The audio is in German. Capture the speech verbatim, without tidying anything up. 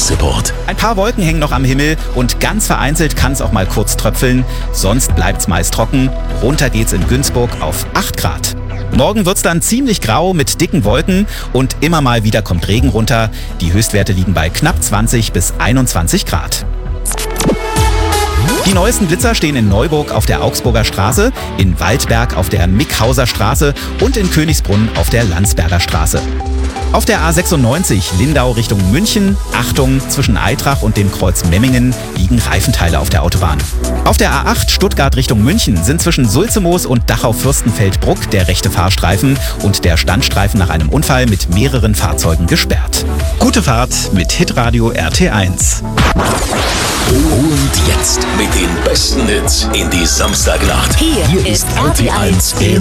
Verkehrsreport. Ein paar Wolken hängen noch am Himmel und ganz vereinzelt kann es auch mal kurz tröpfeln. Sonst bleibt's meist trocken. Runter geht's in Günzburg auf acht Grad. Morgen wird's dann ziemlich grau mit dicken Wolken und immer mal wieder kommt Regen runter. Die Höchstwerte liegen bei knapp zwanzig bis einundzwanzig Grad. Die neuesten Blitzer stehen in Neuburg auf der Augsburger Straße, in Waldberg auf der Mickhauser Straße und in Königsbrunn auf der Landsberger Straße. Auf der A sechsundneunzig Lindau Richtung München, Achtung, zwischen Aitrach und dem Kreuz Memmingen liegen Reifenteile auf der Autobahn. Auf der A acht Stuttgart Richtung München sind zwischen Sulzemoos und Dachau-Fürstenfeldbruck der rechte Fahrstreifen und der Standstreifen nach einem Unfall mit mehreren Fahrzeugen gesperrt. Gute Fahrt mit Hitradio R T eins. Und jetzt mit den besten Hits in die Samstagnacht. Hier, Hier ist R T eins in